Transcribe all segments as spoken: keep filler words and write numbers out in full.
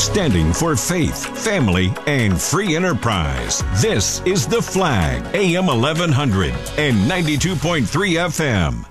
standing for faith, family, and free enterprise. This is The Flag, A M eleven hundred and ninety-two point three F M.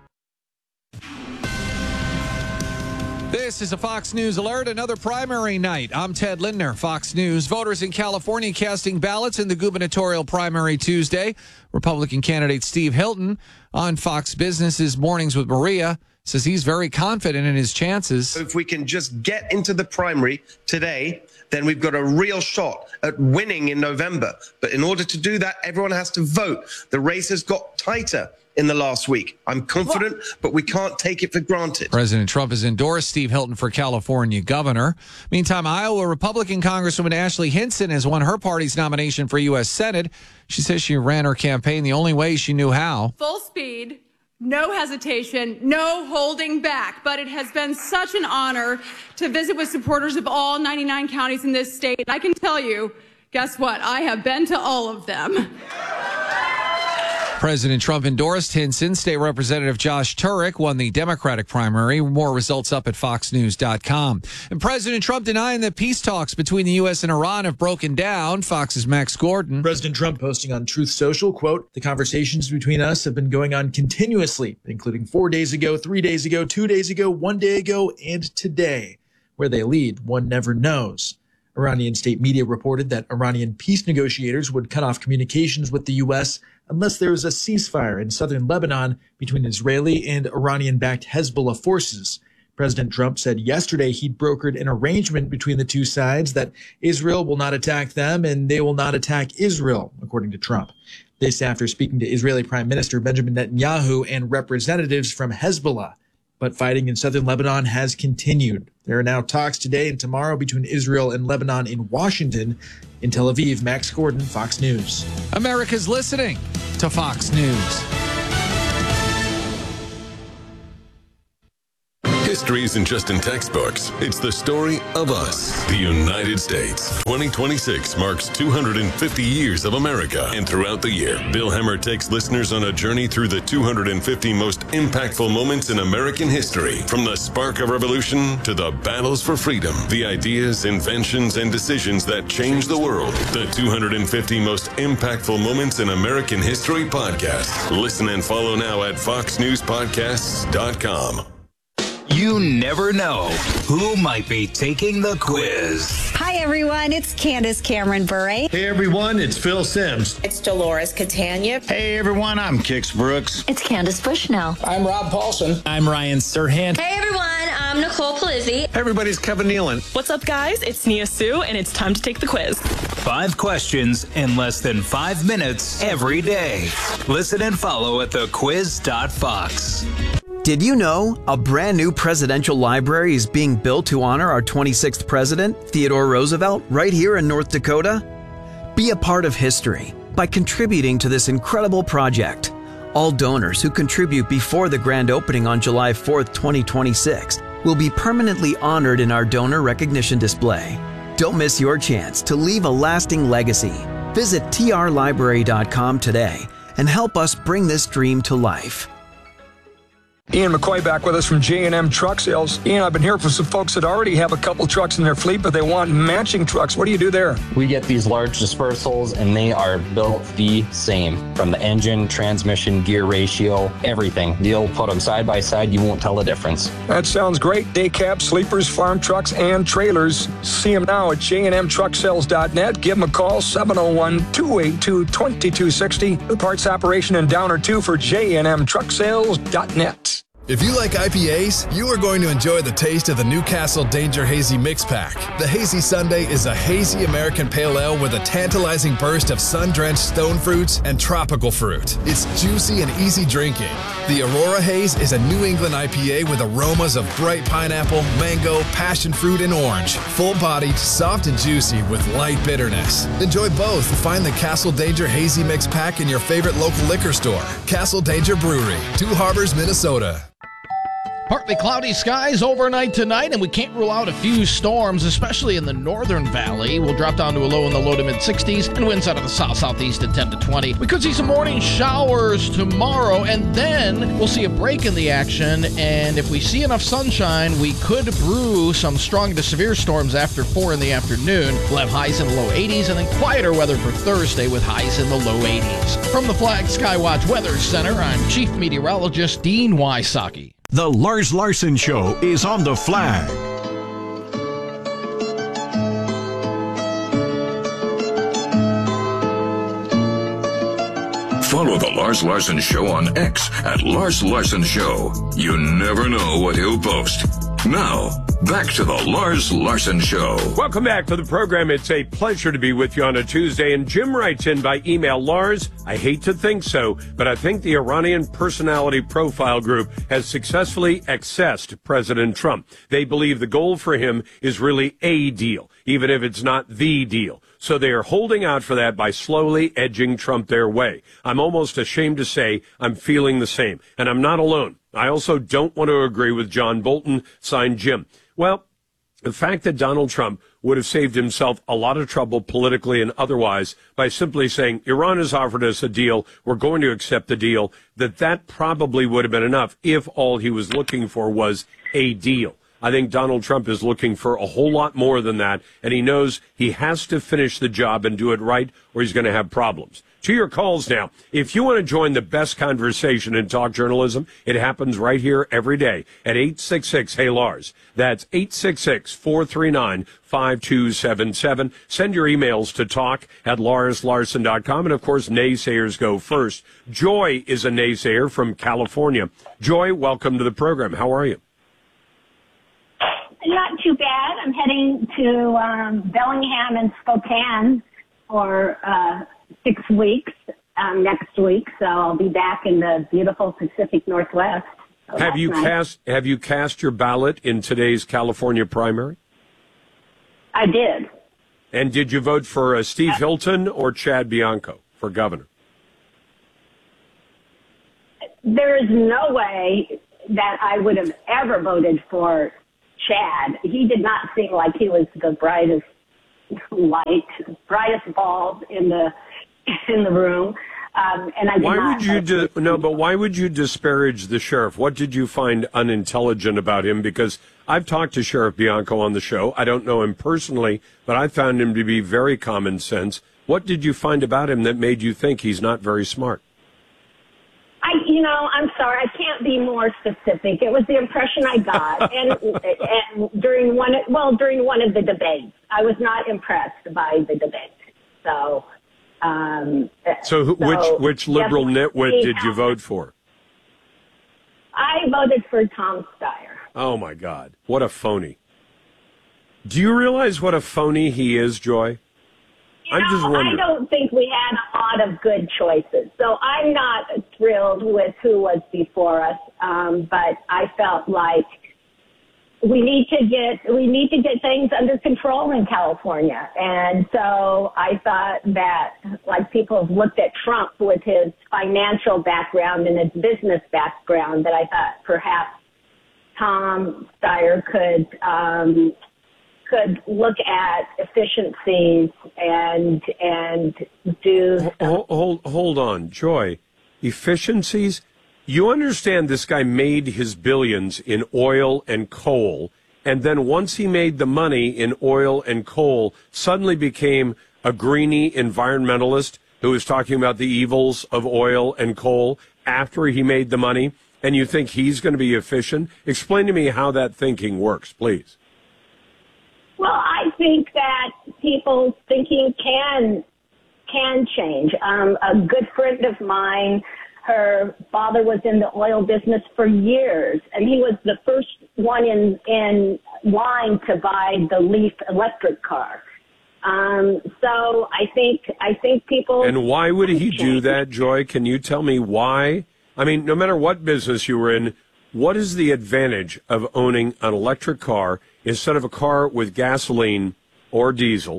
This is a Fox News alert, another primary night. I'm Ted Lindner, Fox News. Voters in California casting ballots in the gubernatorial primary Tuesday. Republican candidate Steve Hilton on Fox Business's Mornings with Maria says he's very confident in his chances. If we can just get into the primary today, then we've got a real shot at winning in November. But in order to do that, everyone has to vote. The race has got tighter in the last week. I'm confident, but we can't take it for granted. President Trump has endorsed Steve Hilton for California governor. Meantime, Iowa Republican Congresswoman Ashley Hinson has won her party's nomination for U S Senate. She says she ran her campaign the only way she knew how. Full speed, no hesitation, no holding back. But it has been such an honor to visit with supporters of all ninety-nine counties in this state. I can tell you, guess what? I have been to all of them. President Trump endorsed Hinson. State Representative Josh Turek won the Democratic primary. More results up at fox news dot com. And President Trump denying that peace talks between the U S and Iran have broken down. Fox's Max Gordon. President Trump posting on Truth Social, quote, "The conversations between us have been going on continuously, including four days ago, three days ago, two days ago, one day ago, and today. Where they lead, one never knows." Iranian state media reported that Iranian peace negotiators would cut off communications with the U S unless there is a ceasefire in southern Lebanon between Israeli and Iranian-backed Hezbollah forces. President Trump said yesterday he'd brokered an arrangement between the two sides that Israel will not attack them and they will not attack Israel, according to Trump. This after speaking to Israeli Prime Minister Benjamin Netanyahu and representatives from Hezbollah. But fighting in southern Lebanon has continued. There are now talks today and tomorrow between Israel and Lebanon in Washington. In Tel Aviv, Max Gordon, Fox News. America's listening to Fox News. History isn't just in textbooks. It's the story of us, the United States. twenty twenty-six marks two hundred fifty years of America. And throughout the year, Bill Hemmer takes listeners on a journey through the two hundred fifty most impactful moments in American history. From the spark of revolution to the battles for freedom, the ideas, inventions, and decisions that changed the world. The two hundred fifty most impactful moments in American history podcast. Listen and follow now at fox news podcasts dot com. You never know who might be taking the quiz. Hi, everyone. It's Candace Cameron Bure. Hey, everyone. It's Phil Sims. It's Dolores Catania. Hey, everyone. I'm Kix Brooks. It's Candace Bushnell. I'm Rob Paulson. I'm Ryan Serhant. Hey, everyone. I'm Nicole Palizzi. Hey, everybody. It's Kevin Nealon. What's up, guys? It's Nia Sue, and it's time to take the quiz. Five questions in less than five minutes every day. Listen and follow at the quiz dot fox. Did you know a brand new presidential library is being built to honor our twenty-sixth president, Theodore Roosevelt, right here in North Dakota? Be a part of history by contributing to this incredible project. All donors who contribute before the grand opening on July fourth, twenty twenty-six will be permanently honored in our donor recognition display. Don't miss your chance to leave a lasting legacy. Visit T R library dot com today and help us bring this dream to life. Ian McCoy back with us from J and M Truck Sales. Ian, I've been hearing from some folks that already have a couple trucks in their fleet, but they want matching trucks. What do you do there? We get these large dispersals, and they are built the same. From the engine, transmission, gear ratio, everything. You'll put them side by side, you won't tell the difference. That sounds great. Day cabs, sleepers, farm trucks, and trailers. See them now at J and M truck sales dot net. Give them a call, seven oh one, two eight two, two two six oh. The parts operation in Downer two for J and M truck sales dot net. If you like I P As, you are going to enjoy the taste of the Newcastle Danger Hazy Mix Pack. The Hazy Sunday is a hazy American pale ale with a tantalizing burst of sun-drenched stone fruits and tropical fruit. It's juicy and easy drinking. The Aurora Haze is a New England I P A with aromas of bright pineapple, mango, passion fruit, and orange. Full-bodied, soft and juicy with light bitterness. Enjoy both. Find the Castle Danger Hazy Mix Pack in your favorite local liquor store. Castle Danger Brewery, Two Harbors, Minnesota. Partly cloudy skies overnight tonight, and we can't rule out a few storms, especially in the northern valley. We'll drop down to a low in the low to mid-sixties, and winds out of the south-southeast at ten to twenty. We could see some morning showers tomorrow, and then we'll see a break in the action, and if we see enough sunshine, we could brew some strong to severe storms after four in the afternoon. We'll have highs in the low eighties, and then quieter weather for Thursday with highs in the low eighties. From the Flag Skywatch Weather Center, I'm Chief Meteorologist Dean Wysocki. The Lars Larson Show is on the Flag. Follow the Lars Larson Show on X at Lars Larson Show. You never know what he'll post. Now, back to the Lars Larson Show. Welcome back to the program. It's a pleasure to be with you on a Tuesday. And Jim writes in by email, Lars, I hate to think so, but I think the Iranian Personality Profile Group has successfully accessed President Trump. They believe the goal for him is really a deal, even if it's not the deal. So they are holding out for that by slowly edging Trump their way. I'm almost ashamed to say I'm feeling the same, and I'm not alone. I also don't want to agree with John Bolton, signed Jim. Well, the fact that Donald Trump would have saved himself a lot of trouble politically and otherwise by simply saying, Iran has offered us a deal, we're going to accept the deal, that that probably would have been enough if all he was looking for was a deal. I think Donald Trump is looking for a whole lot more than that, and he knows he has to finish the job and do it right, or he's going to have problems. To your calls now. If you want to join the best conversation in talk journalism, it happens right here every day at eight six six, hey Lars. That's eight six six, four three nine, five two seven seven. Send your emails to talk at lars larson dot com. And, of course, naysayers go first. Joy is a naysayer from California. Joy, welcome to the program. How are you? Not too bad. I'm heading to um, Bellingham and Spokane for uh, six weeks um, next week, so I'll be back in the beautiful Pacific Northwest. So have you nice. cast Have you cast your ballot in today's California primary? I did. And did you vote for uh, Steve Hilton or Chad Bianco for governor? There is no way that I would have ever voted for Chad. He did not seem like he was the brightest light, brightest bulb in the in the room. Um, and I did why not would you di- no? But why would you disparage the sheriff? What did you find unintelligent about him? Because I've talked to Sheriff Bianco on the show. I don't know him personally, but I found him to be very common sense. What did you find about him that made you think he's not very smart? I, you know, I'm sorry, I can't be more specific. It was the impression I got, and and during one, well, during one of the debates, I was not impressed by the debate. So, um, so, who, so which which liberal nitwit did you vote for? I voted for Tom Steyer. Oh my God, what a phony! Do you realize what a phony he is, Joy? You I'm know, just wondering. I don't think we had a lot of good choices, so I'm not thrilled with who was before us. Um, but I felt like we need to get we need to get things under control in California, and so I thought that, like, people have looked at Trump with his financial background and his business background, that I thought perhaps Tom Steyer could. Um, could look at efficiencies and and do... Hold, hold, hold on, Joy. Efficiencies? You understand this guy made his billions in oil and coal, and then once he made the money in oil and coal, suddenly became a greenie environmentalist who was talking about the evils of oil and coal after he made the money, and you think he's going to be efficient? Explain to me how that thinking works, please. Well, I think that people's thinking can can change. Um, a good friend of mine, her father was in the oil business for years, and he was the first one in in line to buy the Leaf electric car. Um, so I think I think people. And why would he do that, Joy? Can you tell me why? I mean, no matter what business you were in, what is the advantage of owning an electric car instead of a car with gasoline or diesel?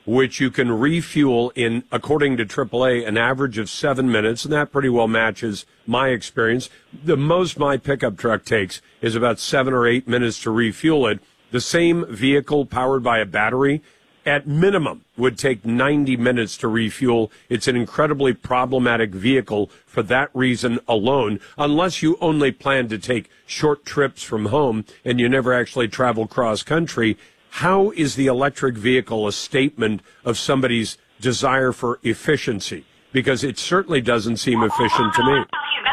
which you can refuel in, according to triple A, an average of seven minutes, and that pretty well matches my experience. The most my pickup truck takes is about seven or eight minutes to refuel it. The same vehicle powered by a battery, at minimum, would take ninety minutes to refuel. It's an incredibly problematic vehicle for that reason alone, unless you only plan to take short trips from home and you never actually travel cross-country. How is the electric vehicle a statement of somebody's desire for efficiency? Because it certainly doesn't seem efficient to me.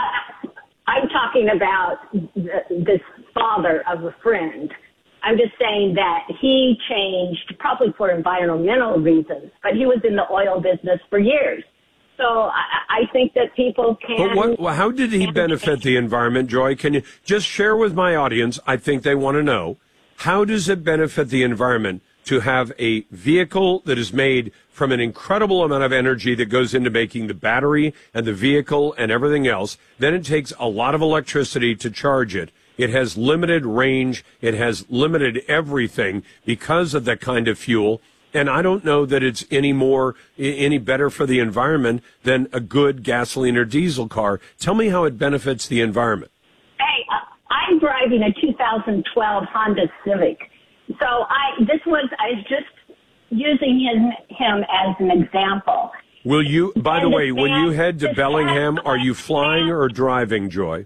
I'm talking about this father of a friend. I'm just saying that he changed probably for environmental reasons, but he was in the oil business for years. So I, I think that people can... But what, well, how did he benefit the environment, Joy? Can you just share with my audience? I think they want to know. How does it benefit the environment to have a vehicle that is made from an incredible amount of energy that goes into making the battery and the vehicle and everything else? Then it takes a lot of electricity to charge it. It has limited range. It has limited everything because of that kind of fuel. And I don't know that it's any more, any better for the environment than a good gasoline or diesel car. Tell me how it benefits the environment. Hey, uh, I'm driving a two thousand twelve Honda Civic. So I, this was, I was just using him, him as an example. Will you, by the way, when you head to Bellingham, are you flying or driving, Joy?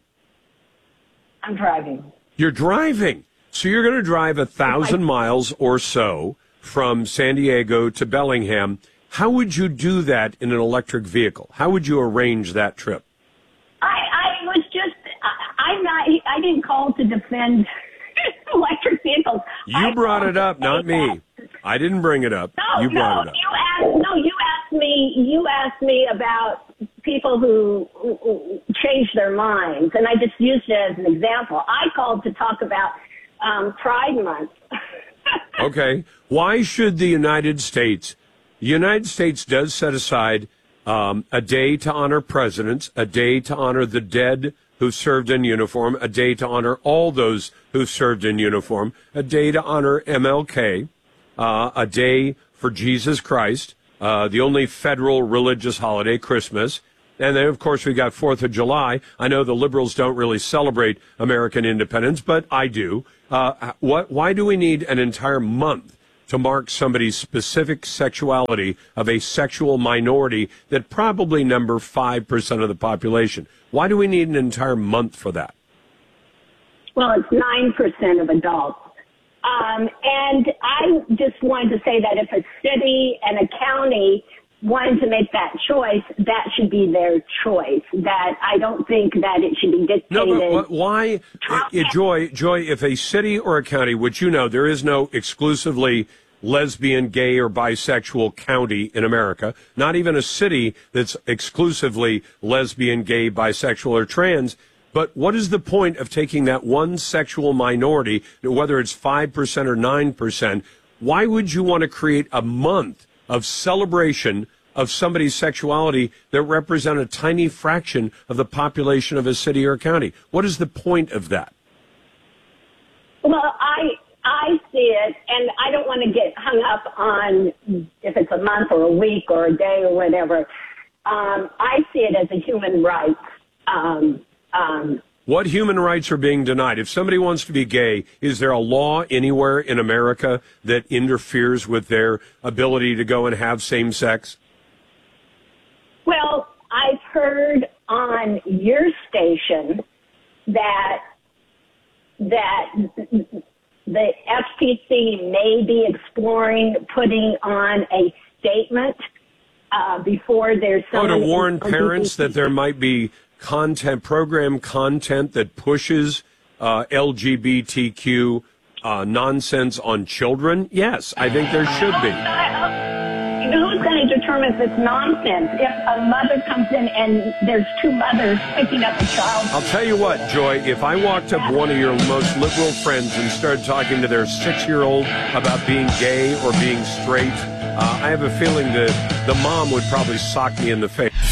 I'm driving. You're driving. So you're going to drive a thousand miles or so from San Diego to Bellingham. How would you do that in an electric vehicle? How would you arrange that trip? I, I was just, I, I'm not, I didn't call to defend electric vehicles. You I brought it up, not me. That. I didn't bring it up. No, you brought no, it up. You asked, no, you asked me, you asked me about people who, who change their minds, and I just used it as an example. I called to talk about um, Pride Month. Okay. Why should the United States, the United States does set aside um, a day to honor presidents, a day to honor the dead who served in uniform, a day to honor all those who served in uniform, a day to honor M L K, uh, a day for Jesus Christ, uh, the only federal religious holiday, Christmas. And then, of course, we got Fourth of July. I know the liberals don't really celebrate American independence, but I do. Uh, what? Why do we need an entire month to mark somebody's specific sexuality of a sexual minority that probably number five percent of the population? Why do we need an entire month for that? Well, it's nine percent of adults. Um, and I just wanted to say that if a city and a county wanted to make that choice, that should be their choice. That I don't think that it should be dictated. No, but why, uh, Joy, Joy, if a city or a county, which you know, there is no exclusively lesbian, gay, or bisexual county in America, not even a city that's exclusively lesbian, gay, bisexual, or trans. But what is the point of taking that one sexual minority, whether it's five percent or nine percent? Why would you want to create a month of celebration of somebody's sexuality that represent a tiny fraction of the population of a city or county? What is the point of that? Well, I I see it, and I don't want to get hung up on if it's a month or a week or a day or whatever. Um, I see it as a human right. Um, um, What human rights are being denied? If somebody wants to be gay, is there a law anywhere in America that interferes with their ability to go and have same sex? Well, I've heard on your station that that the F T C may be exploring putting on a statement uh, before there's some. Oh, to warn parents that there might be content, program content that pushes uh, L G B T Q uh, nonsense on children? Yes, I think there should be. Who's going to determine if it's nonsense? If a mother comes in and there's two mothers picking up a child. I'll tell you what, Joy, if I walked up one of your most liberal friends and started talking to their six-year-old about being gay or being straight, uh, I have a feeling that the mom would probably sock me in the face.